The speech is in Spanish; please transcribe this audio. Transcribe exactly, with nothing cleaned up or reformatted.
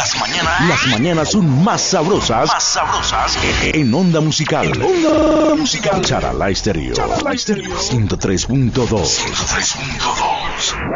Las mañanas. Las mañanas son más sabrosas. Más sabrosas. En Onda Musical. En Onda Musical. Charalá Estéreo. Charalá Estéreo. ciento tres punto dos. ciento tres punto dos.